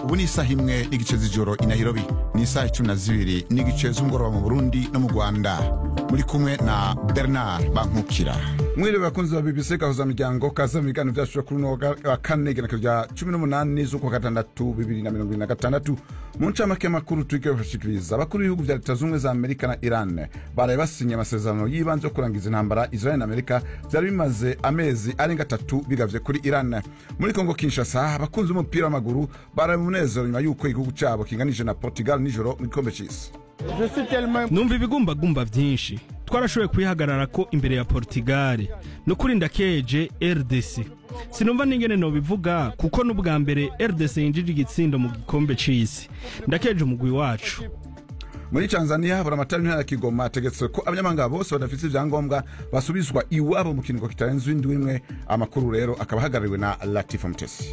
ubu ni isaha imwe n'igice z'ijoro i Nairobi, ni isaha 12 n'igice z'umugoroba mu Burundi no mu Rwanda. Muri kumwe na Bernard Bankukira. Mwiriwe bakunzi ba BBC gahuza miryango kaza mu biganiro byacu kuri no wa kane igenekerezo rya 18 z'uko gatandatu 2026. Mu ncamake makuru twige bashikiriza abakuru b'ibihugu bya Leta Zunze za Amerika na Iran baraye basinye amasezerano yibanze yo kurangiza intambara Israel na Amerika byari bimaze amezi arenga 3 bigavye kuri Iran. Muri Kongo Kinshasa abakunzi umupira w'amaguru baraye mu munezero nyuma yuko igihugu cyabo kinganije na Portugal nijoro mu gikombe c'isi. Numva ibigumbagumba vyinshi twarashoboye kwihagarara ko imbere ya Portugal no kuri ndakeje RDC. Sinumva ningene no bivuga kuko n'ubwa mbere RDC yinjije igitsindo mu gikombe c'isi. Ndakeje umugwi wacu. Muri Tanzania buramatari ntara Kigoma ategetse ko abanyamahanga bose badafite ivyangombwa basubizwa iwabo mu kiringo kitarenze indwi imwe. Amakuru rero akaba hagarariwe na Latifa Mutesi.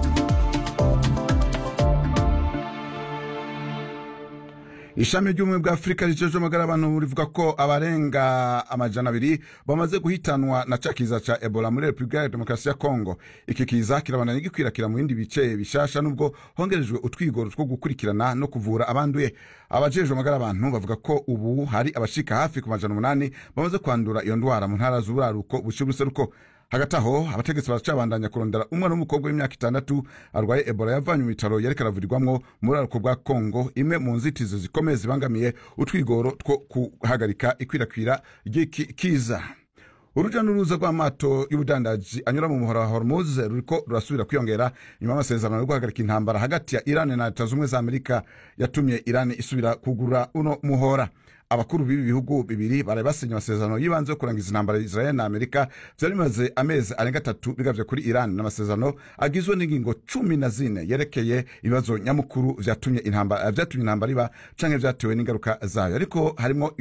Ishami ry'ubumwe bwa Afrika rijeje amagara abantu rivuga ko abarenga amajana 2 bamaze guhitanwa na cakiza ca Ebola muri Republika ya Demokarasi ya Kongo. Iki kiza kirabandanya gikwirakwira mu bindi bice bishasha nubwo hongerejwe utwigoro two gukurikirana no kuvura abanduye. Abajeje amagara abantu bavuga ko ubu hari abashika hafi ku majana 8 bamaze kwandura iyo ndwara mu ntara z'uburaruko bushibuseruko. Hagati aho abategetsi baracabandanya kurondera umwana w'umukobwa w'imyaka 6 arwaye Ebola yavanywe mu bitaro yareka ravurirwamwo muri ariko bwa Kongo, imwe mu nzitizo zikomeye zibangamiye utwigoro two kuhagarika ikwirakwira ry'ikiza. Uruja n'uruza rw'amato y'ubudandaji anyura mu muhora wa Hormuz ruriko rurasubira kwiyongera nyuma y'amasezerano yo guhagarika intambara hagati ya Iran na Leta Zunze Ubumwe za Amerika yatumye Iran isubira kugura uno muhora. Abakuru b'ibi bihugu bibiri baraye basinye amasezerano yibanze yo kurangiza intambara Israel na Amerika byari bimaze amezi arenga 3 bigavye kuri Iran, n'amasezerano agizwe n'ingingo 14 yerekeye ibibazo nyamukuru vyatumye intambara iba canke vyatewe n'ingaruka zayo, ariko harimo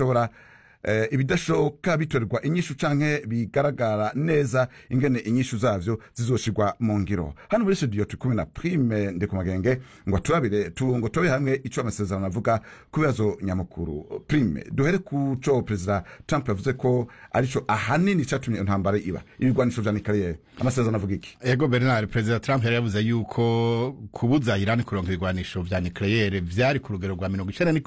ibidashoboka bitorerwa inyishu canke bigaragara neza ingene inyishu zavyo zizoshirwa mu ngiro. Hano muri studio tukumwe na Prime Ndikumagenge ngo turabire ngo tobe hamwe ico amasezerano avuga ku bibazo nyamukuru. Prime, duhere ku co President Trump yavuze ko arico ahanini catumye intambara iba ibigwanisho vya nucleaire. Amasezerano avuga iki? Ego Bernard, President Trump yavuze yuko kubuza Iran kuronka ibigwanisho vya nucleaire vyari ku rugero rwa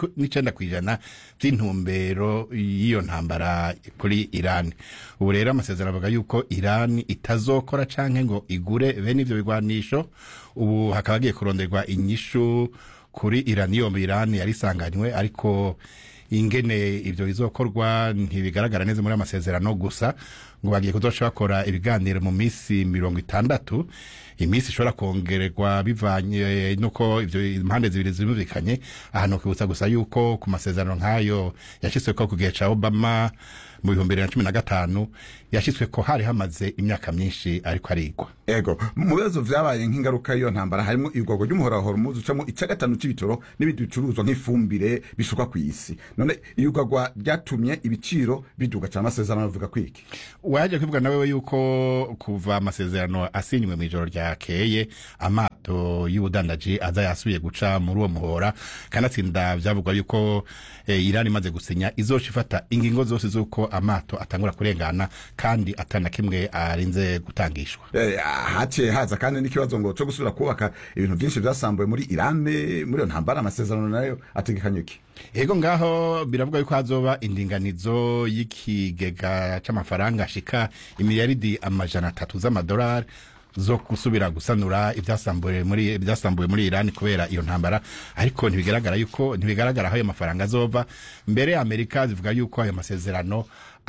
99% vy'intumbero iyo ntambara kuri Iran. Ubu rero amasezerano avuga yuko Iran itazokora canke ngo igure bene ivyo bigwanisho. Ubu hakaba hagiye kuronderwa inyishu kuri Iran. Iyo Iran yari sanganywe, ariko ingene ivyo bizokorwa ntibigaragara neza muri amasezerano gusa. Ngo bagiye kuzoca bakora ibiganiro mu misi 60, imisi ishobora kongererwa bivanye nuko ivyo impande zibiri zimvikanye. Ahantu kwibutsa gusa yuko ku masezerano nk'ayo yashitswe ko kugihe ca Obama mu 2015 yashitswe ko hari hamaze imyaka myinshi ariko arigwa. Ego mu bibazo vyabaye nk'ingaruka iyo ntambara harimo igwagwa ry'umuhora wa Hormuz ucamo icagatanu c'ibitoro n'ibindi bicuruzwa nk'ifumbire bishuka ku isi. None iyo gwagwa ryatumye ibiciro biduga cyane. Amasezerano avuga kwiki? Waje kwivuga nawe yuko kuva amasezerano asinywe mu ijoro ryakeye amato y'ubudandaji aza yasubiye guca muri uwo muhora, kanatsinda vyavugwa yuko Iran imaze gusinya izoca ifata ingingo zose zuko amato atangura kurengana kandi atana kimwe arinze gutangishwa. Hace haza kandi n'ikibazo ngo cyo gusubira kubaka ibintu byinshi byasambuye muri Iran muri iyo ntambara. Amasezerano nayo ategekanye iki? Ego ngaho biravuga yuko hazoba indinganizo y'ikigega c'amafaranga ashika imiliyaridi amajana 3 z'amadolari zo gusubira gusanura ibyasambuye muri Iran kubera iyo ntambara, ariko ntibigaragara aho ayo mafaranga azova. Mbere Amerika zivuga yuko ayo masezerano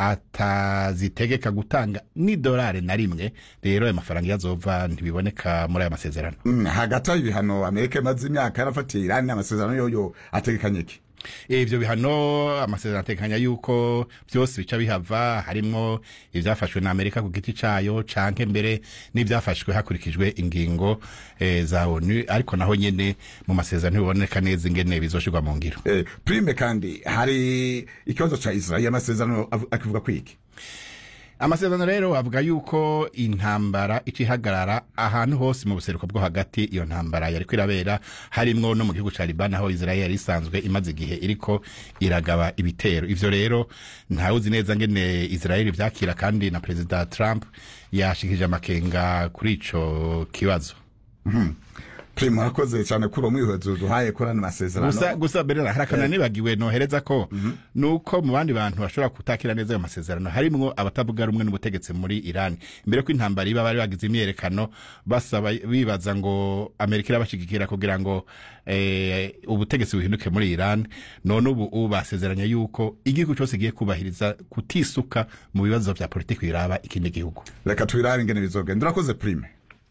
atazitegeka gutanga ni dolari na rimwe. Rero ayo mafaranga yazova ntibiboneka muri ayo masezerano. Hagati y'ibihano Amerika maze imyaka yarafatiye Iran, amasezerano yoyo ategekanye iki? Ivyo bihano amasezerano atekanya yuko byose bica bihava, harimo ivyafashwe na Amerika ku giti cayo canke mbere n'ivyafashwe hakurikijwe ingingo za ONU, ariko naho nyene mu masezerano biboneka neza ingene bizoshirwa mu ngiro. Prime, kandi hari ikibazo ca Israel. Amasezerano akivuga kwiki? Amasezerano rero avuga yuko intambara icihagarara ahantu hose mu buseruko bwo hagati. Iyo ntambara yari kwirabera harimwo no mu gihugu ca Liban aho Israel isanzwe imaze igihe iriko iragaba ibitero. Ivyo rero ntawuzi neza ngene Israel vyakira, kandi na President Trump yashikije amakenga kuri ico kibazo. Primo akoze cyane kuri umwihezo duhaye kuri ano masezerano. Gusa Bernard harakana nibagiwe nohereza ko nuko mu bandi bantu bashobora kutakira neza ayo masezerano harimwo abatavuga rumwe n'ubutegetsi muri Iran. Imbere ko intambara iba bari bagize imyerekano basaba bibaza ngo Amerika irabashigikira kugira ngo ubutegetsi buhinduke muri Iran. None ubu basezeranya yuko igihugu cyose giye kubahiriza kutisuka mu bibazo vya politiki iraba ikindi gihugu. Reka twirabe ingene bizogenda. Urakoze Prime.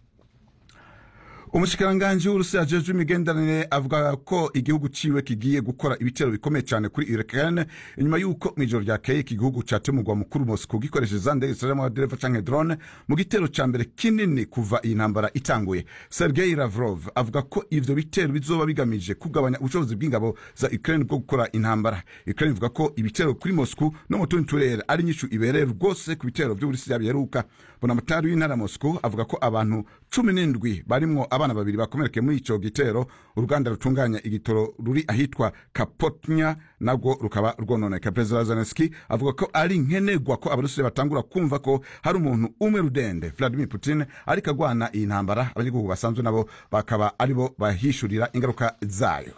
Umushikiranganje w'Urusiya ajejwe imigenderanire avuga ko igihugu ciwe kigiye gukora ibitero bikomeye cyane kuri Ukraine inyuma yuko mwijoro ryakeye igihugu catemurwa mukuru Moscow gikoresheje zande Israel dereva canke drone mu gitero ca mbere kinini kuva iyi ntambara itanguye. Sergei Lavrov avuga ko ivyo bitero bizoba bigamije kugabanya ubushobozi bw'ingabo za Ukraine bwo gukora intambara. Ukraine ivuga ko ibitero kuri Moscow no mu tundi turere ari nyishu ibereye rwose ku bitero by'Urusiya biheruka. Bonamatari w'intara Moscow avuga ko abantu 17 barimwo abana babiri bakomerekeye muri ico gitero. Uruganda rutunganya igitoro ruri ahitwa Kapotnya nabwo rukaba rwononeka. President Zelensky avuga ko ari nkenegwa ko abarusiya batangura kumva ko hari umuntu umwe rudende Vladimir Putin ariko agwana iyi ntambara abanyagihugu basanzwe nabo bakaba aribo bahishurira ingaruka zayo.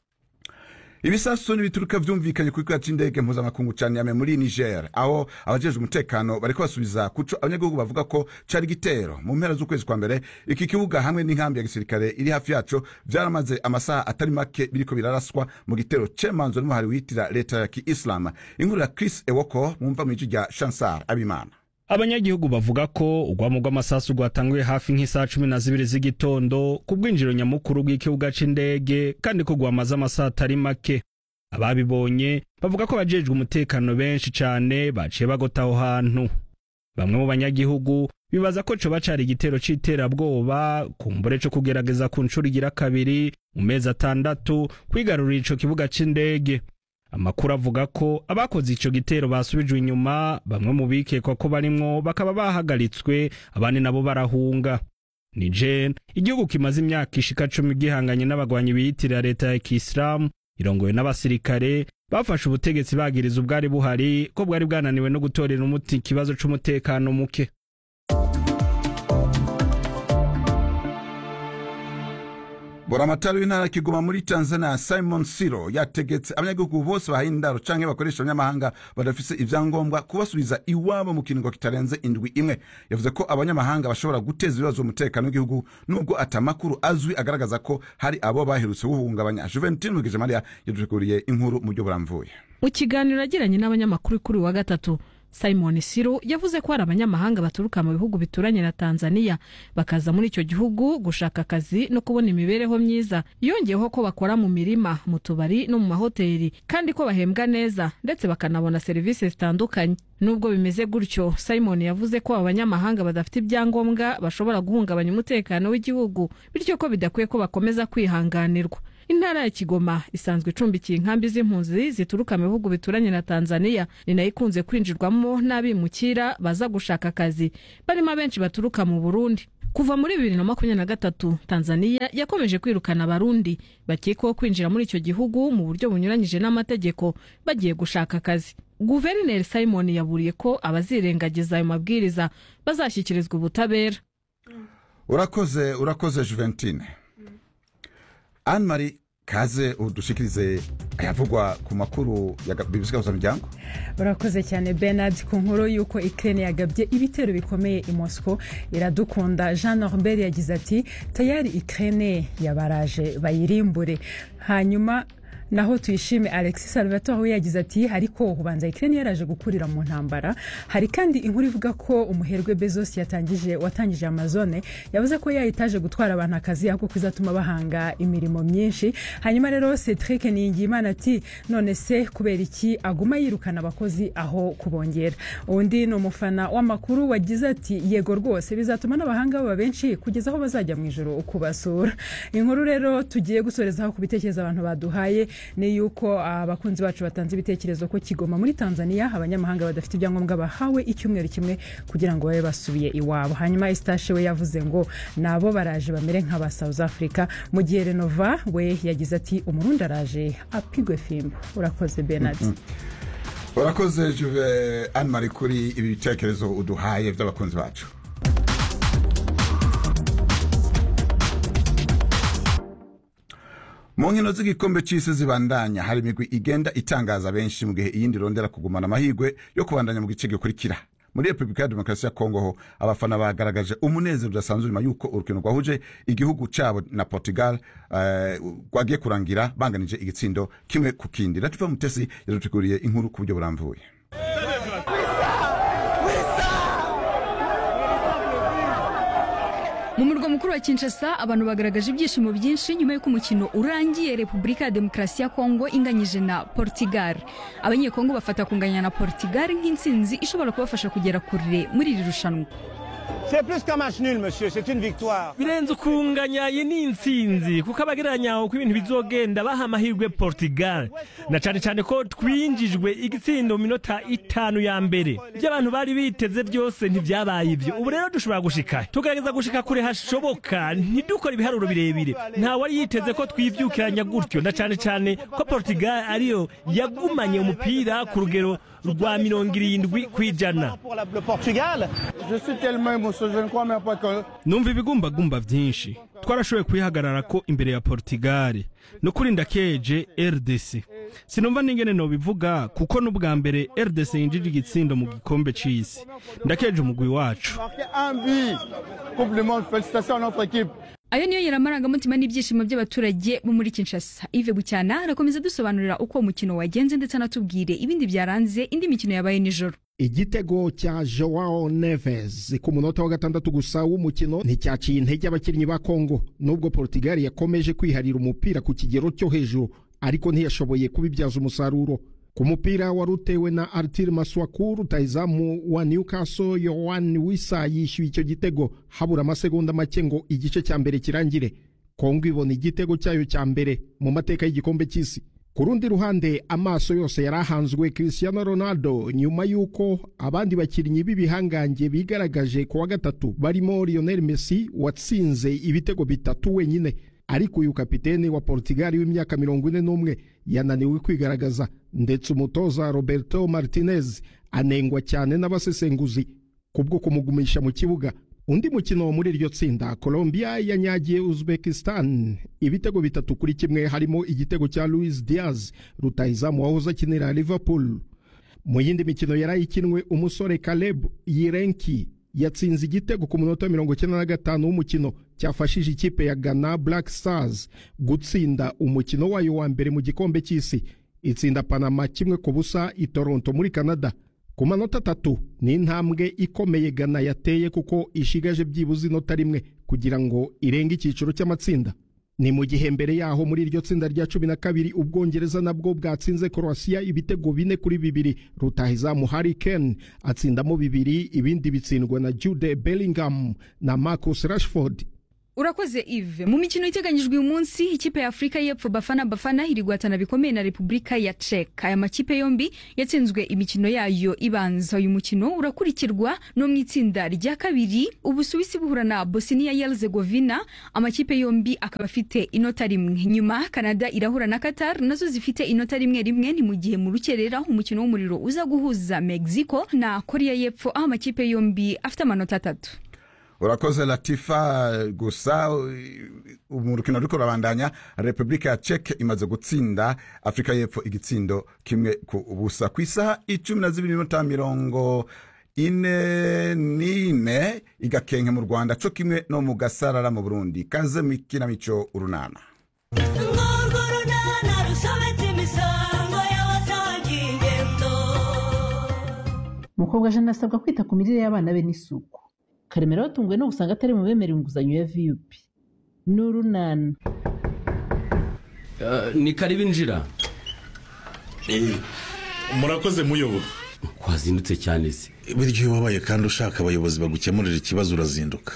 Ibisasu n'ibituruka vyumvikanye kuri kwa c'indege mpuzamakungu cyane yame muri Niger aho abajeje umutekano bariko basubiza kuco abanyagihugu bavuga ko cari gitero mu mpera z'ukwezi kwa mbere. Iki kibuga hamwe n'inkambi ya gisirikare iri hafi yaco vyaramaze amasaha atari make biriko biraraswa mu gitero cemanzo n'umuhari witira leta ya Kiislam. Inkuru ya Chris Ewoko mumva mw'ijwi rya Chansar Abimana. Abanyagihugu bavuga ko ugwamo rw'amasasu rwatanguye hafi nk'isaha 12 z'igitondo ku bwinjiro nyamukuru bw'ikibuga c'indege kandi ko gwamaze amasaha atari make. Ababibonye bavuga ko bajejwe umutekano benshi cyane baciye bagota aho hantu. Bamwe mu banyagihugu bibaza ko coba cari igitero c'iterabwoba kumbure co kugerageza kuncurigira kabiri mu mezi 6 kwigarurira ico kibuga c'indege. Amakuru avuga ko abakoze ico gitero basubijwe inyuma, bamwe mu bikekwa ko barimwo bakaba bahagaritswe, abandi nabo barahunga. Niger, igihugu kimaze imyaka ishika 10 gihanganye n'abagwanyi biyitirira leta ya Kiislamu, irongoye n'abasirikare bafashe ubutegetsi bagiriza ubwari buhari ko bwari bwananiwe no gutorera umuti kibazo c'umutekano muke. Boramatari w'intara Kigoma muri Tanzania Simon Siro yategetse abanyagihugu bose bahindaro canke bakoresha abanyamahanga badafise ivyangombwa kubasubiza iwabo mu kiringo kitarenze indwi imwe. Yavuze ko abanyamahanga bashobora guteza ibibazo umutekano w'igihugu nubwo atamakuru azwi agaragaza ko hari abo baherutse guhungabanya. Juventus Mugije Maria yadukuriye inkuru mu byo buramvuye. Mu kiganiro agiranye n'abanyamakuru kuri wa gatatu, Simon Siro yavuze ko hari abanyamahanga baturuka mu bihugu bituranye na Tanzania bakaza muri icyo gihugu gushaka akazi no kubona imibereho myiza. Yongeyeho ko bakora mu mirima, mu tubari no mu mahoteli kandi ko bahembwa neza ndetse bakanabona serivisi zitandukanye. Nubwo bimeze gutyo, Simon yavuze ko abanyamahanga badafite ibyangombwa bashobora guhungabanya umutekano w'igihugu, bityo ko bidakwiye ko bakomeza kwihanganirwa. Intara ya Kigoma isanzwe icumbikiye inkambi z'impunzi zituruka mu bihugu bituranye na Tanzania, ni nayo ikunze kwinjirwamo n'abimukira baza gushaka akazi, barimo benshi baturuka mu Burundi. Kuva muri 2023 Tanzania yakomeje kwirukana abarundi bakekwaho kwinjira muri icyo gihugu mu buryo bunyuranyije n'amategeko bagiye gushaka akazi. Guverineri Simon yaburiye ko abazirengagiza ayo mabwiriza bazashyikirizwa ubutabera. Urakoze Juventine. Anne-Marie Kaze udushikirize ayavugwa ku makuru ya bibisika uzamijyango. Urakoze cyane Bernard ku nkuru yuko Ukraine yagabye ibitero bikomeye i Moscow. Iradukunda Jean Norbert yagize ati tayari Ukraine yabaraje bayirimbure. Hanyuma naho tuyishime Alexis Salvatore we yagize ati ariko ubanza Ukraine yaraje gukurira mu ntambara. Hari kandi inkuru ivuga ko umuherwe Bezos watangije Amazon yavuze ko yayitaje gutwara abantu akazi ako kuzatuma bahanga imirimo myinshi. Hanyuma rero Cedric Niyingimana ati none se kubera iki aguma yirukana abakozi aho kubongera. Undi no mufana w'amakuru wagize ati yego rwose bizatuma n'abahanga baba benshi kugeza aho bazajya mu ijoro ukubasura. Inkuru rero tugiye gusorezaho kubitekereza abantu baduhaye ni yuko abakunzi bacu batanze ibitekerezo ko Kigoma muri Tanzania abanyamahanga badafite ibyangombwa bahawe icyumweru kimwe kugira ngo babe basubiye iwabo. Hanyuma Eustache we yavuze ngo nabo baraje bamere nk'aba South Africa, mu gihe Renova we yagize ati umurundi araje apigwe fimbo. Urakoze Bernard. Urakoze Juve Anne-Marie kuri ibi bitekerezo uduhaye by'abakunzi bacu. mu nkino z'igikombe c'isi zibandanya hari imigwi igenda itangaza benshi mu gihe iyindi irondera kugumana amahirwe yo kubandanya mu gice gikurikira. Muri Republika ya Demokarasi ya Kongo ho abafana bagaragaje umunezero udasanzwe nyuma yuko urukino rwahuje igihugu cabo na Portugal rwagiye kurangira banganije igitsindo kimwe ku kindi. Latifa Mutesi yaduteguriye inkuru ku buryo buramvuye. Mu murwa mukuru wa Kinshasa abantu bagaragaje ibyishimo byinshi nyuma y'uko umukino urangiye. Republika ya Demokarasi ya Kongo inganyije na Portugal. Abanyekongo bafata kunganya na Portugal nk'intsinzi ishobora kubafasha kugera kure muri iri rushanwa. C'est plus qu'un match nul, monsieur, c'est une victoire. Birenze kunganya ni intsinzi kuko abageranya uko ibintu bizogenda baha amahirwe Portugal na cyane ko twinjijwe igitsindo minota 5 ya mbere. Ibyo abantu bari biteze byose ntivyabaye ivyo. Ubu rero dushobora gushika tugerageza gushika kure hashoboka ntidukora ibiharuro birebire. Nta wari yiteze ko twivyukiranya gutyo na cyane ko Portugal ariyo yagumanye umupira ku rugero rwa 70 kwijana. Je suis tellement émotionné, je ne crois même pas que numva ibigumbagumba byinshi. Twarashoboye kwihagarara ko imbere ya Portugal no kuri ndakeje RDC. Sinumva ningene no bivuga kuko n'ubwa mbere RDC yinjije igitsindo mu gikombe c'isi. Ndakeje umugwi wacu. compliment, félicitations à notre équipe. Ayo niyo yaramarangamutima n'ibyishimo by'abaturage bo muri Kinshasa. Yves Bucyana arakomeza dusobanurira uko umukino wagenze ndetse anatubwire ibindi byaranze indi mikino yabaye nijoro. Igitego cya Joao Neves ku munota wa 6 gusa w'umukino nticyaciye intege abakinnyi ba Kongo nubwo Portugal yakomeje kwiharira umupira ku kigero cyo hejuru ariko ntiyashoboye kubibyaza umusaruro. Ku mupira warutewe na Arthur Maswaku rutahizamu wa Newcastle Yohan Wissa yishyuye icyo gitego habura amasegonda make ngo igice cya mbere kirangire. Kongo ibona igitego cyayo cya mbere mu mateka y'igikombe cy'isi. Ku rundi ruhande amaso yose yarahanzwe Cristiano Ronaldo nyuma yuko abandi bakinnyi b'ibihangange bigaragaje ku wa gatatu barimo Lionel Messi watsinze ibitego 3 wenyine. Ariko uyu kapiteni wa Portugal w'imyaka 41 yananiwe kwigaragaza ndetse umutoza Roberto Martinez anengwa cyane n'abasesenguzi kubwo kumugumisha mu kibuga. Undi mukino muri iryo tsinda Colombia yanyagiye Uzbekistan ibitego 3-1 harimo igitego cya Luis Diaz rutahizamu wahoze akinira Liverpool. Mu yindi mikino yarayikinwe umusore Caleb Yirenki yatsinze igitego ku munota 95 w'umukino cyafashije ikipe ya Ghana Black Stars gutsinda umukino wayo wa mbere mu gikombe cy'isi. Itsinda Panama 1-0 i Toronto muri Canada. Ku manota 3 ni intambwe ikomeye Ghana yateye kuko ishigaje byibuze inota rimwe kugira ngo irenge icyiciro cy'amatsinda. Ni mu gihe mbere yaho muri iryo tsinda rya 12 Ubwongereza nabwo bwatsinze Croatia ibitego 4-2 rutahizamu Harry Kane atsindamo 2 ibindi bitsindwa na Jude Bellingham na Marcus Rashford. Urakoze Yves. Mu mikino iteganyijwe uyu munsi ikipe ya Afrika y'Epfo Bafana irigwatana bikomeye na Republika ya Czech. Aya makipe yombi yatsinzwe imikino yayo ibanza. Uyu mukino urakurikirwa no mu itsinda rya kabiri Ubusuwisi buhura na Bosnia Herzegovina. Amakipe yombi akaba afite inota rimwe. Nyuma Canada irahura na Qatar nazo zifite inota rimwe ni mu gihe mu rukerera umukino w'umuriro uza guhuza Mexico na Korea y'Epfo aho amakipe yombi afite amanota 3. Urakoze Latifa. Gusa mu rukino ruriko rurabandanya Republika ya Czech imaze gutsinda Afrika y'Epfo igitsindo kimwe ku busa ku isaha 12:44 igakenke mu Rwanda co kimwe no mu Gasarara mu Burundi. Kaze mikina mico urunana. Mukobwa Jeanne asabwa kwita ku mirire y'abana be n'isuku. Karemera watunguwe no gusanga atari mu bemera inguzanyo ya VUP. N'urunana. Ni karibu injira. Murakoze muyobo. Kwazindutse cyane se. Biryo wabaye kandi ushaka abayobozi bagukemurira ikibazo urazinduka.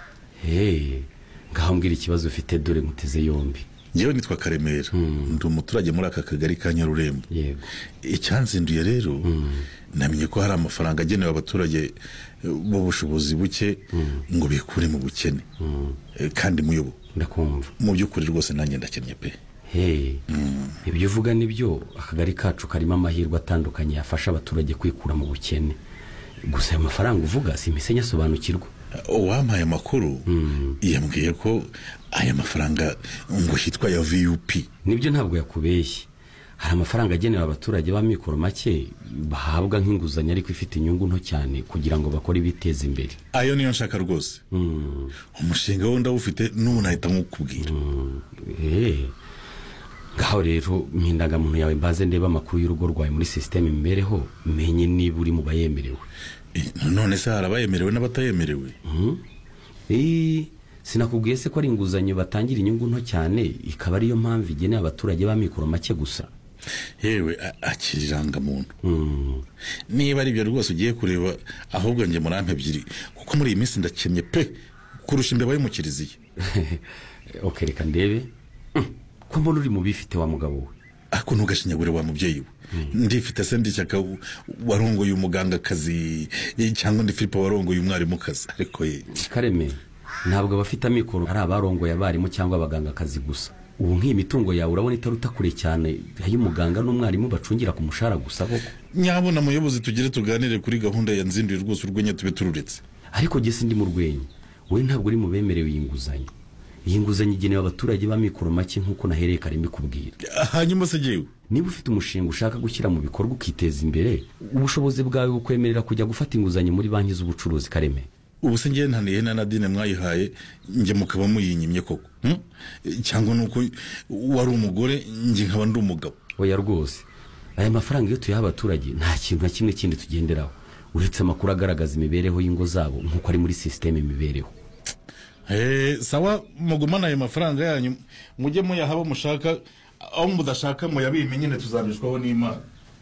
Ngaho mbwira ikibazo ufite dore muteze yombi. Ngewe nitwa Karemera. Ndi umuturage muri aka kagari ka Nyarurembo. Yego. Icyanzinduye rero namenye ko hari amafaranga agenewe abaturage b'ubushobozi buke ngo bikure mu bukene. Kandi muyobo ndakumva. Mu by'ukuri rwose nanjye ndakennye pe. Ibyo uvuga nibyo akagari kacu karimo amahirwe atandukanye yafasha abaturage kwikura mu bukene. Gusa ayo mafaranga uvuga si misenya sobanukirwa. uwampaye amakuru yambwiye ko aya mafaranga ngo hitwa ya VUP. Nibyo ntabwo yakubeshye. Hari amafaranga agenewe abaturage b'amikoro make bahabwa nk'inguzanyo ariko ifite inyungu nto cyane kugira ngo bakore biteze imbere. Ayo niyo nshaka rwose. Umushinga wo ndawufite n'ubu nahita nkukubwira. Ngaho rero mpindangamuntu yawe mbaze ndeba amakuru y'urugo rwawe muri systeme imibereho menye niba uri mu bayemerewe. None se harabayemerewe n'abatayemerewe? Sinakubwiye se ko ari inguzanyo batangira inyungu nto cyane ikaba ariyo mpamvu igenewe abaturage b'amikoro make gusa. Yewe akiriranga muntu. Niba ari byo rwose ugiye kureba ahubwo nge murampe ebyiri kuko muri iyi minsi ndakennye pe kurusha imbeba yo mu kiriziya. Okay, reka ndebe. Ko mbona uri mu bifite wa mugabo we. Ako ntugashinyagure wa mubyeyi we. Ndifite se ndishyaka warongoye umuganga kazi cyangwa ndi Philippe warongoye umwarimu kazi ariko Kareme ntabwo abafite amikoro ari abarongoye abarimu cyangwa abaganga kazi gusa. Ubu nk'iyi mitungo yawe urabona itaruta kure cyane y'umuganga n'umwarimu bacungira ku mushara gusa koko. Nyabona muyobozi tugire tuganire kuri gahunda ya nzinduye rwose urwenya tube tururetse. Ariko gese ndi mu rwenya. We ntabwo uri mu bemerewe inguzanyo. Iyi nguzanyo igenewe abaturage b'amikoro make nkuko nahereye kare mbikubwira. Hanyuma se jewe niba ufite umushinga ushaka gushyira mu bikorwa ukiteza imbere ubushobozi bwawe bukwemerera kujya gufata inguzanyo muri banki z'ubucuruzi Kareme. Ubu se ngiye ntaniye na Nadine mwayihaye nge mukaba muyinyimye koko cyangwa nuko wari umugore nge nkaba ndi umugabo. Oya rwose aya mafaranga iyo tuyaha abaturage nta kintu na kimwe kindi tugenderaho uretse amakuru agaragaza imibereho y'ingo zabo nkuko ari muri systeme imibereho. Sawa mugumana ayo mafaranga yanyu mujye muyahaba mushaka aho mudashaka muyabimenye nyine tuzabishwaho n'Imana.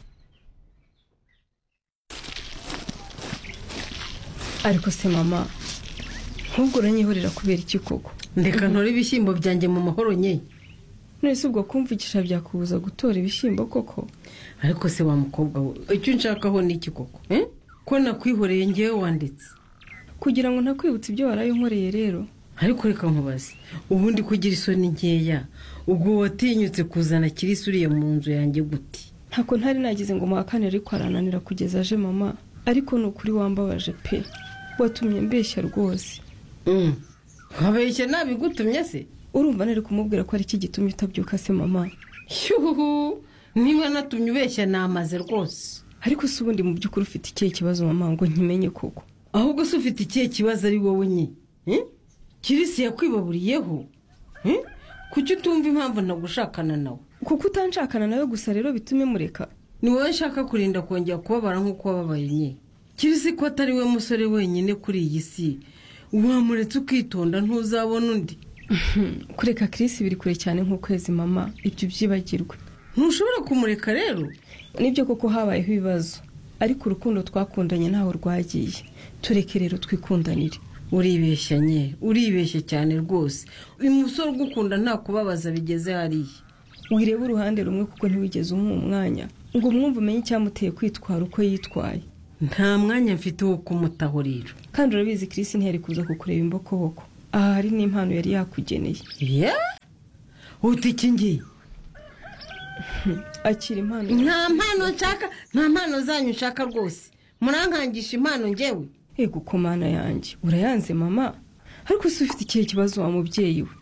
Ariko se mama nkubwo uranyihorera kubera iki koko? Ndeka ntore ibishyimbo byanjye mu mahoro nye. Nese ubwo kumvikisha byakubuza gutora ibishyimbo koko? Ariko se wa mukobwa we icyo nshakaho ni iki koko? Ko nakwihoreye ngewe wanditse kugira ngo ntakwibutse ibyo warayonkoreye rero. Ariko reka nkubaze ubundi kugira isoni nkeya ubwo watinyutse kuzana Kirisi uriye mu nzu yanjye gute? Ntako ntari nagize ngo muhakane ariko arananira kugeza aje mama. Ariko nukuri wambabaje pe watumye mbeshya rwose. Wabeshya nabigutumye se? Urumva nari kumubwira ko ari iki gitumye utabyuka se mama? Niba natumye ubeshya namaze rwose. Ariko se ubundi mu by'ukuri ufite ikihe kibazo mama ngo nkimenye koko? Ahubwo se ufite ikihe kibazo ari wowe nye? Kirisi yakwibaburiyeho? Kuki utumva impamvu nagushakana nawe? Kuko utanshakana nawe gusa rero bitume mureka. Ni wowe nshaka kurinda kongera kubabara nk'uko wababaye nye. Kirisi ko atari we musore wenyine kuri iyi si wamuretse ukitonda ntuzabona undi. Kureka Kirisi biri kure cyane nk'ukwezi mama ibyo byibagirwe. Ntushobora kumureka rero? Nibyo koko habayeho ibibazo ariko urukundo twakundanye ntaho rwagiye. Tureke rero twikundanire. Uribeshya nye uribeshye cyane rwose. Uyu musore ugukunda nta kubabaza bigeze hariya. Wireba uruhande rumwe kuko ntiwigeze umuha umwanya ngo mwumve umenye icyamuteye kwitwara uko yitwaye. Nta mwanya mfite wo kumutaho rero. Kandi urabizi Kirisi ntiyari kuza kukureba imbokoboko. Aha hari n'impano yari yakugeneye. Uti ngiye akira impano. Nta mpano nshaka, nta mpano zanyu nshaka rwose. Murankangisha impano ngewe. Ego komana yanjye urayanze mama. Ariko se ufite ikihe kibazo wa mubyeyi we?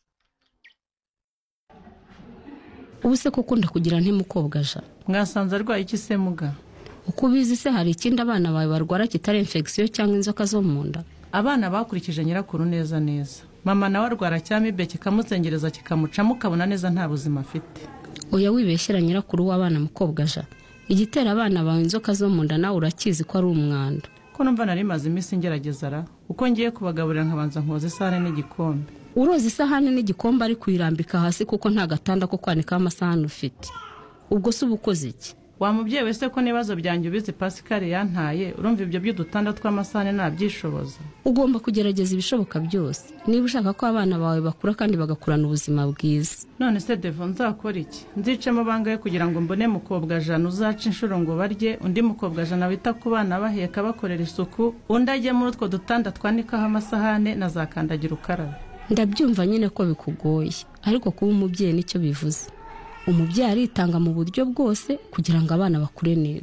Ubuse koko ndakugira ntimukobwaja. Mwasanze arwaye iki se muga? Uko bizi se hari ikindi abana bawe barwara kitari infection cyangwa inzoka zo mu nda? Abana bakurikije nyirakuru neza neza. Mama nawe arwara cyamibe kikamusengereza kikamucamo ukabona neza nta buzima afite. Oya wibeshyera nyirakuru w'abana mukobwaja. Igitera abana bawe inzoka zo mu nda nawe urakizi ko ari umwanda. Ko numva nari maze iminsi ngerageza ra uko ngiye kubagaburira nkabanza nkoza isahane n'igikombe. Uroza isahane n'igikombe ari kuyirambika hasi kuko nta gatanda ko kwanika amasahane ufite. Ubwo se ubukoze iki? Wa mubyeyi wese ko nibazo byanjye ubizi Pascal yantaye urumva ibyo by'udutanda tw'amasahane nabyishoboza. Ugomba kugerageza ibishoboka byose niba ushaka ko abana bawe bakura kandi bagakurana ubuzima bwiza. None se Devon nzakora iki? Nzicemo bangaye kugira ngo mbone mukobwa Jana uzaca inshuro ngo barye undi mukobwa Jana wita ku bana baheka bakorera isuku undi ajye muri utwo dutanda twanikaho amasahane na zakandagira ukarabe. Ndabyumva nyine ko bikugoye ariko kuba umubyeyi nicyo bivuze. Umubyeyi aritanga mu buryo bwose kugira ngo abana bakure neza.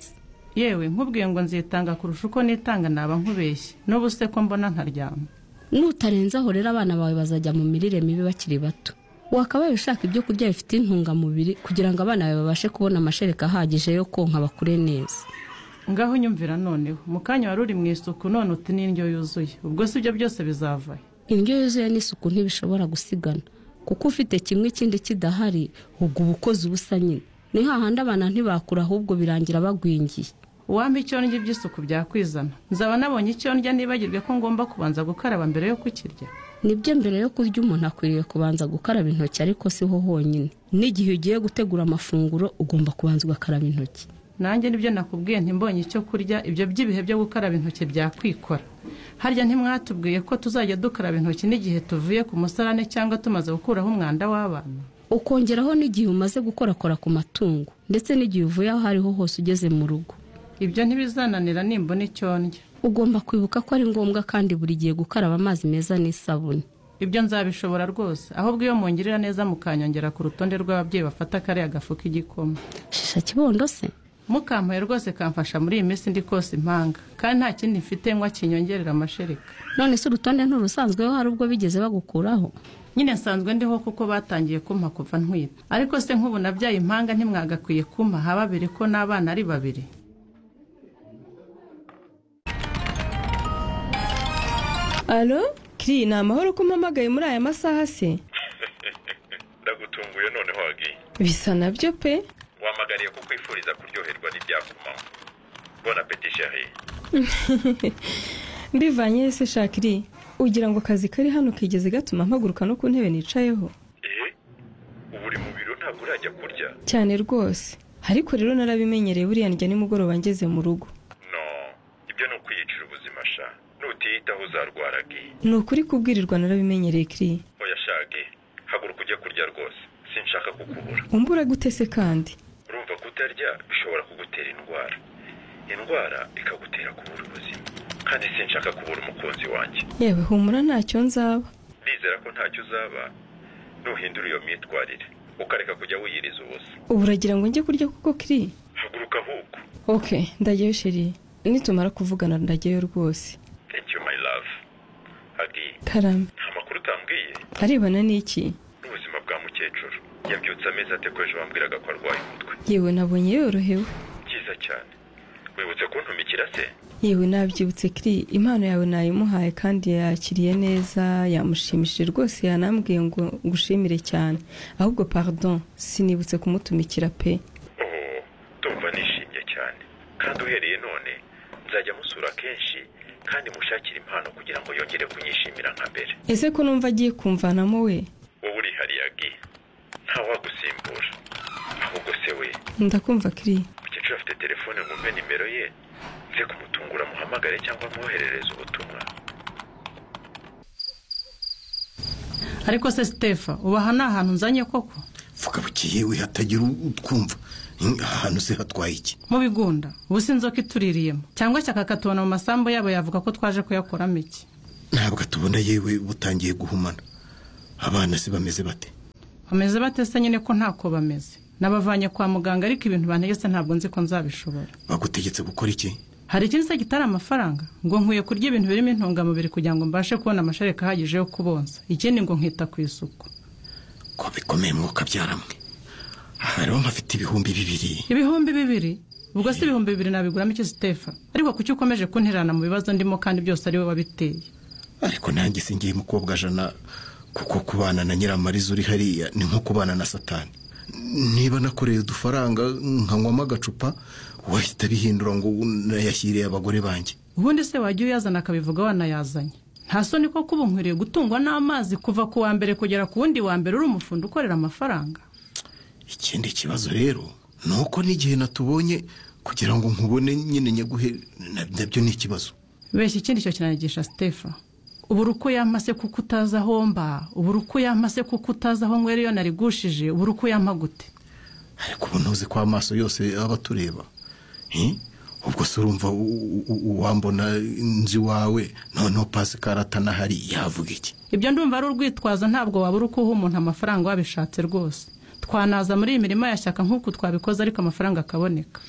yewe nkubwiye ngo nzitanga kurusha uko nitanga naba nkubeshye n'ubu se ko mbona ntaryama. Nutarenzaho rero abana bawe bazajya mu mirire mibi bakiri bato. Wakabaye ushaka ibyo kurya bifite intungamubiri kugira ngo abana bawe babashe kubona amashereka ahagije yo konka bakure neza. Ngaho nyumvira noneho mu kanya wari uri mu isuku none uti n'indyo yuzuye, ubwo si ibyo byose bizava. Indyo yuzuye n'isuku ntibishobora gusigana kuko ufite kimwe ikindi kidahari ubwo ubukozi ubusa nyine. Ni hahandi abana ntibakura ahubwo birangira bagwingiye. Uwampa icyo ndya by'isuku byakwizana, nzaba nabonye icyo ndya nibagirwe ko ngomba kubanza gukaraba mbere yo kukirya. Nibyo mbere yo kurya umuntu akwiriye kubanza gukaraba intoki, ariko siho honyine. N'igihe ugiye gutegura amafunguro ugomba kubanza ugakaraba intoki. Nanjye nibyo nakubwiye ntimbonye icyo kurya, ibyo by'ibihe byo gukaraba intoki byakwikora. Harya ntimwatubwiye ko tuzajya dukaraba intoki n'igihe tuvuye ku musarane cyangwa tumaze gukuraho umwanda w'abana? Ukongeraho n'igihe umaze gukorakora ku matungo ndetse n'igihe uvuye aho ariho hose ugeze mu rugo. Ibyo ntibizananira nimbona icyo ndya. Ugomba kwibuka ko ari ngombwa kandi buri gihe gukaraba amazi meza n'isabune. Ibyo nzabishobora rwose, ahubwo iyo mungirira neza mukanyongera ku rutonde rw'ababyeyi bafata kare agafu k'igikoma. Shisha kibondo se? Mukampaye rwose kamfasha muri iyi minsi ndi kose impanga, kandi nta kindi mfite ngo kinyongerera amashereka. None se urutonde nturusanzweho hari ubwo bigeze bagukuraho? Nyine nsanzwe ndiho kuko batangiye kumpa kuva ntwita. Ariko se nk'ubu nabyaye impanga ntimwagakwiye kumpa haba babiri ko n'abana ari babiri. Alo, Kiri, ni amahoro ko umpamagaye muri aya masaha se? Ndagutunguye noneho wagiye. Bisa nabyo pe. Wamagariye kukwifuriza kuryoherwa n'ibyakumamo. Bon appétit chérie. Mbivanye se Shakiri, ugira ngo akazi kari hano kigeze gatuma mpaguruka no ku ntebe nicayeho? Ubu uri mu biro ntabwo urajya kurya? Cyane rwose. Ariko rero narabimenyereye buriya ndya nimugoroba ngeze mu rugo. No, ibyo ni ukwiyicira ubuzima sha. Nutiyitaho uzarwaragi. Ni ukuri kubwirirwa narabimenyereye Kiri. Oya shage, haguruka ujye kurya rwose. Sinshaka kukubura. Umbura gute se kandi? Urumva kutarya bishobora kugutera indwara. Indwara ikagutera kubura ubuzima. Kandi sinshaka kubura umukunzi wanjye. Yewe humura ntacyo nzaba. Nizera ko ntacyo uzaba. Nuhindura iyo myitwarire ukareka kujya wiyiriza ubusa. Ubu uragira ngo njye kurya kuko Kiri? Haguruka ahubwo. Okay, ndagiye sheri. Nitumara kuvugana ndagiye rwose. Thank you my love. Agi. Karame. Nta makuru utambwiye? Arebana n'iki? N'ubuzima bwa mukecuru. Yabyutse amezi ate ko ejo bambwiraga ko arwaye umutwe. Yewe nabonye yorohewe. Byiza cyane. Wibutse kuntumikira se? Yewe nabyibutse Kiri, impano yawe nayimuhaye kandi yakiriye neza, yamushimishije rwose, yanambwiye ngo ngushimire cyane. Ahubwo pardon, sinibutse kumutumikira pe. Ndumva nishimye cyane. Kandi uhereye none nzajya musura kenshi kandi mushakira impano kugira ngo yongere kunyishimira nka mbere. Ese ko numva agiye kumvanamo we? Wowe uri hariyagi. Nta wagusimbura. Ahubwo se we. Ndakumva Kiri. Mukecuru afite telefone ngumve nimero ye. Nze kumutungura muhamagare cyangwa mwoherereze ubutumwa. Ariko se Stefa, ubaha ni ahantu nzanye koko? Vuga bukiye we hatagira utwumva. Ahantu se hatwaye iki? Mu bigunda, ubu si inzoka ituririyemo. Cyangwa cyaka katubona mu masambu yabo yavuga ko twaje kuyakoramo iki? Ntabwo tubona yewe butangiye guhumana. Abana se bameze bate? Bameze bate se nyine ko ntako bameze. Nabavanye kwa muganga ariko ibintu bantegetse ntabwo nzi ko nzabishobora. Bagutegetse gukora iki? Hari ikindi se gitari amafaranga ngo nkwiye kurya ibintu birimo intungamubiri kugira ngo mbashe kubona amashereka ahagije yo kubonsa. Ikindi ngo nkita ku isuku. Ko bikomeye mwuka byaramwe. Rero mpafite ibihumbi 200. Ibihumbi 2? Ubwo si ibihumbi 2 nabiguramo iki Stefa? Ariko kuki ukomeje kunterana mu bibazo ndimo kandi byose ari we wabiteye? Ariko nanjye singiye mukobwa jana kuko kubana na Nyiramariza uri hariya ni nko kubana na Satani. Niba nakoreye udufaranga nkanywamo agacupa wahita bihindura ngo nayashyiriye abagore banjye. Ubundi se wagiye uyazana akabivuga wanayazanye? Nta soni ko kuba nkwiriye gutungwa n'amazi kuva ku wa mbere kugera ku wundi wa mbere uri umufundo ukorera amafaranga. Ikindi kibazo rero nuko n'igihe natubonye kugira ngo nkubone nyine nyaguhe nabyo ni ikibazo. Beshya ikindi cyo kinanigisha Stefa. Uburuko yampase kuko utaza homba, uburuko yampase kuko utaza aho ngwere yo narigushije, uburuko yampa gute? Ariko ubunoze kwa amaso yose aba tureba. Ubwo se urumva uwambona nzi wawe noneho Pascal atanahari yavuga iki? Ibyo ndumva ari urwitwazo, ntabwo wabura uko uha umuntu amafaranga wabishatse rwose. Twanaza muri iyi mirima ya Shyaka nk'uko twabikoze ariko amafaranga akaboneka.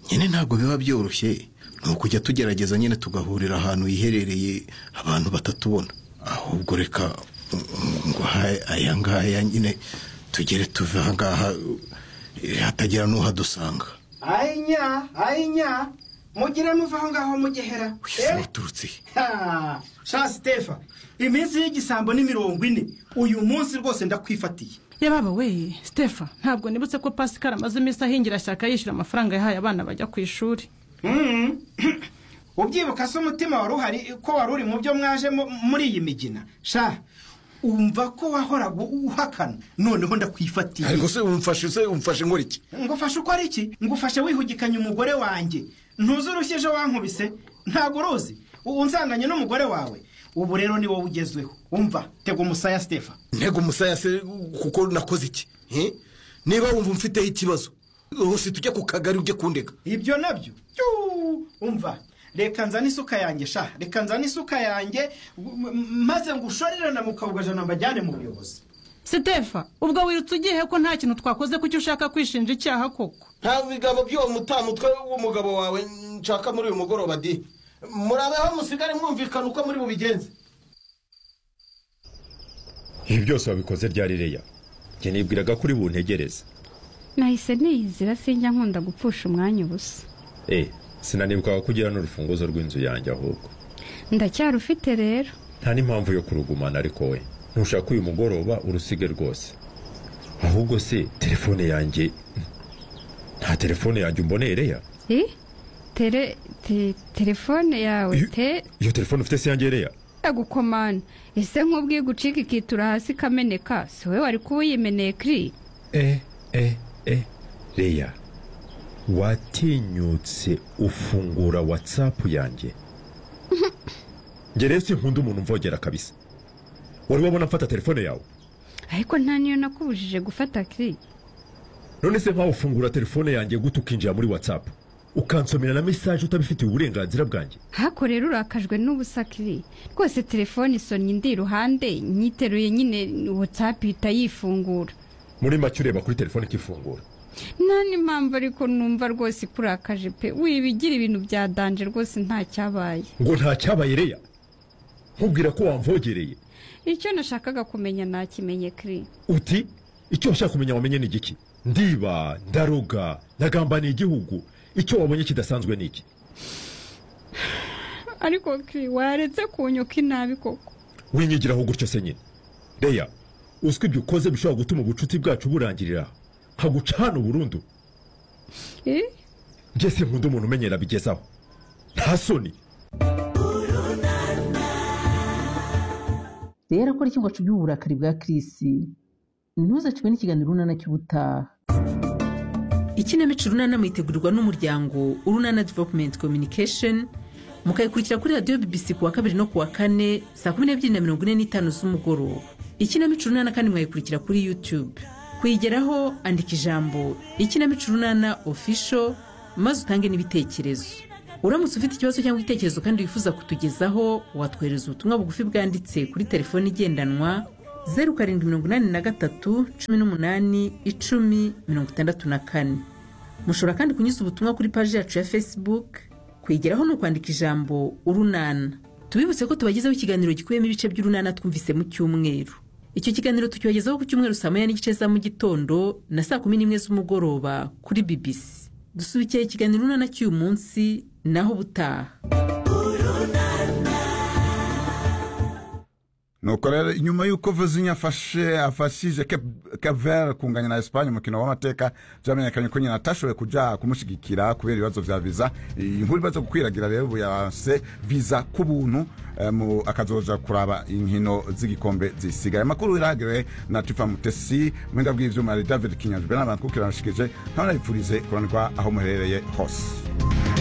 nyine ntabwo biba byoroshye ni ukujya tugerageza nyine tugahurira ahantu hiherereye abantu batatubona ahubwo reka ngo aya ngaya nyine tugere tuve aha ngaha hatagira n'uhadusanga ayinya mugire muva aho ngaho mugehera uturutse sha Stefa iminsi y'igisambo ni 40 uyu munsi rwose ndakwifatiye baba we Stefa ntabwo nibutse ko Pascal amaze iminsi ahingira shyaka yishyura amafaranga yahaye abana bajya ku ishuri ubyibuka se umutima wari uhari ko wari uri mu byo mwaje muri iyi migina sha umva ko wahoraga uhakana noneho ndakwifatiye ariko se umfashe nkora iki ngufashe uko ari iki ngufashe wihugikanye umugore wanjye ntuzurushyeje wankubise ntago uruzi unsanganye n'umugore wawe ubu rero ni wowe ugezweho umva tega umusaya Stefa ntego umusaya se kuko nakoze iki niba wumva mfiteho ikibazo hose tujye ku kagari ujye kundega ibyo nabyo umva reka nzane isuka yanjye sha reka nzane isuka yanjye maze ngushorerana mu Kabugajana mbajyane mu buyobozi Stefa ubwo wirutse ugiye ko nta kintu twakoze kuki ushaka kwishinja icyaha koko nta bigabo by'uwo mutamutwe w'umugabo wawe nshaka muri uyu mugoroba di murabeho musigare mwumvikana uko muri bubigenze ibi byose wabikoze ryari Leya njye nibwiraga kuri buntegereza nahise niyizira sinjya nkunda gupfusha umwanya ubusa sinanibukaga kugira n'urufunguzo rw'inzu yanjye ahubwo ndacyarufite rero nta n'impamvu yo kurugumana ariko we ntushaka uyu mugoroba urusige rwose ahubwo se telefone yanjye nta telefone yanjye umboneye Leya telefone yawe iyo telefone ufite se yanjye Leya gukomana ese nk'ubwiye gucika ikitura hasi kameneka si wowe wari kuba uyimeneye kiri Leya watinyutse ufungura WhatsApp yanjye njye rero sinkunda umuntu umvogera kabisa wari wabona mfata telefone yawe ariko nta niyo nakubujije gufata kiri none se nkaho ufungura telefone yanjye gute ukinjira muri WhatsApp ukansomera na message utabifitiye uburenganzira bwanjye hako rero urakajwe n'ubusa kiri rwose telefone isonye ndi iruhande nyiteruye nyine WhatsApp itayifungura muri make ureba kuri telefone ikifungura nani mpamvu ariko numva rwose kurakaje pe wibigira ibintu bya danje rwose nta cyabaye ngo nta cyabaye Leya nkubwira ko wamvogereye icyo nashakaga kumenya nakimenye kiri uti icyo ushaka kumenya wamenye ni igiki ndiba ndaroga nagambaniye igihugu icyo wabonye kidasanzwe ni iki ariko kiri waretse kunyuka inabi koko winyigiraho gutyo se nyine Leya uzwi ibyo ukoze bishobora gutuma ubucuti bwacu burangirira nkaguca hano burundu njye sinkunda umuntu umenyera bigezaho nta soni rero akora iki ngo acubye uburakari bwa Chris ntuzacwe n'ikiganiro Urunana cy'ubutaha ikinamico Urunana mwitegurirwa n'umuryango Urunana Development Communication mukayikurikira kuri radio BBC kuwa 2 no kuwa 4 saa 12:45 z'umugoroba ikinamico Urunana kandi mwayikurikira kuri YouTube kuyigeraho andika ijambo ikinamico Urunana official maze utange n'ibitekerezo uramutse ufite ikibazo cyangwa igitekerezo kandi wifuza kutugezaho watwereza ubutumwa bugufi bwanditse kuri telefone igendanwa 0783181064 mushobora kandi kunyuza ubutumwa kuri page yacu ya Facebook kuyigeraho no kwandika ijambo Urunana tubibutse ko tubagezaho ikiganiro gikuyemo ibice by'Urunana twumvise mu cyumweru icyo kiganiro tukibagezaho ku cyumweru saa 9:30 za mu gitondo na saa 11 z'umugoroba kuri BBC dusubikiye ikiganiro Urunana cy'uyu munsi naho butaha nuko rero inyuma y'uko Vozinha afashije Cape Verde kunganya na Espagne umukino w'amateka byamenyekanye ko nyina atashoboye kuja kumushigikira kubera ibibazo vya visa inkuru bazo gukwiragira rero buyase visa ku buntu akazoja kuraba inkino z'igikombe zisigaye makuru iragire na Tifa Mutesi mwenda bw'ivyuma David Kinyajwe n'abantu kukira nashikije ntabwo nabipfurize kuranirwa aho muherereye hose.